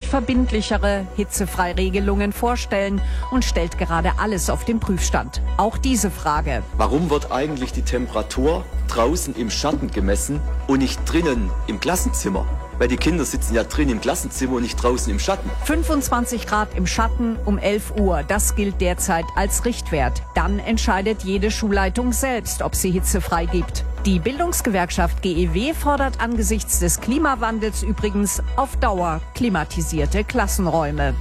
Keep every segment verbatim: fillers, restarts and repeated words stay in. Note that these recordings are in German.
verbindlichere Hitzefreiregelungen vorstellen und stellt gerade alles auf den Prüfstand. Auch diese Frage. Warum wird eigentlich die Temperatur draußen im Schatten gemessen und nicht drinnen im Klassenzimmer? Weil die Kinder sitzen ja drin im Klassenzimmer und nicht draußen im Schatten. fünfundzwanzig Grad im Schatten um elf Uhr, das gilt derzeit als Richtwert. Dann entscheidet jede Schulleitung selbst, ob sie Hitze freigibt. Die Bildungsgewerkschaft G E W fordert angesichts des Klimawandels übrigens auf Dauer klimatisierte Klassenräume.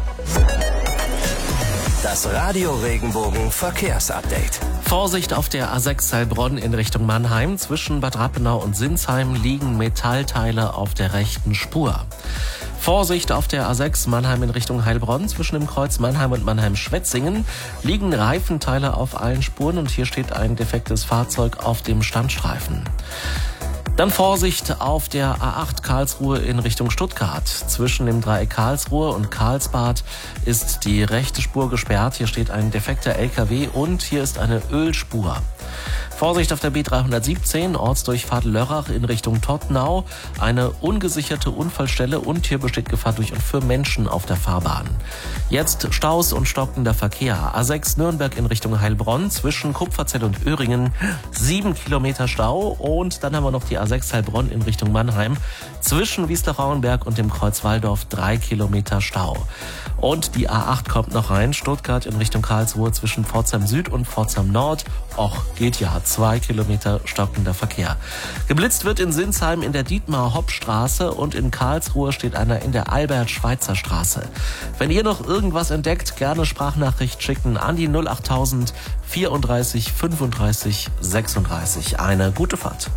Das Radio Regenbogen Verkehrsupdate. Vorsicht auf der A sechs Heilbronn in Richtung Mannheim. Zwischen Bad Rappenau und Sinsheim liegen Metallteile auf der rechten Spur. Vorsicht auf der A sechs Mannheim in Richtung Heilbronn. Zwischen dem Kreuz Mannheim und Mannheim-Schwetzingen liegen Reifenteile auf allen Spuren und hier steht ein defektes Fahrzeug auf dem Standstreifen. Dann Vorsicht auf der A acht Karlsruhe in Richtung Stuttgart. Zwischen dem Dreieck Karlsruhe und Karlsbad ist die rechte Spur gesperrt. Hier steht ein defekter L K W und hier ist eine Ölspur. Vorsicht auf der B dreihundertsiebzehn, Ortsdurchfahrt Lörrach in Richtung Todtnau. Eine ungesicherte Unfallstelle und hier besteht Gefahr durch und für Menschen auf der Fahrbahn. Jetzt Staus und stockender Verkehr. A sechs Nürnberg in Richtung Heilbronn, zwischen Kupferzell und Öhringen sieben Kilometer Stau. Und dann haben wir noch die A sechs Heilbronn in Richtung Mannheim, zwischen Wiesler-Rauenberg und dem Kreuz Walldorf drei Kilometer Stau. Und die A acht kommt noch rein, Stuttgart in Richtung Karlsruhe zwischen Pforzheim Süd und Pforzheim Nord. Och, geht ja, zwei Kilometer stockender Verkehr. Geblitzt wird in Sinsheim in der Dietmar-Hopp-Straße und in Karlsruhe steht einer in der Albert-Schweitzer-Straße. Wenn ihr noch irgendwas entdeckt, gerne Sprachnachricht schicken an die null achttausend vierunddreißig fünfunddreißig sechsunddreißig. Eine gute Fahrt.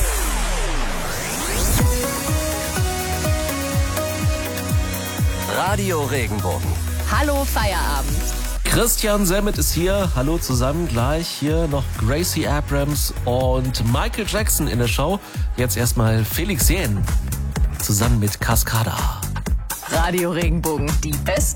Radio Regenbogen. Hallo Feierabend. Christian Semmet ist hier. Hallo zusammen. Gleich hier noch Gracie Abrams und Michael Jackson in der Show. Jetzt erstmal Felix Jähn zusammen mit Cascada. Radio Regenbogen, die besten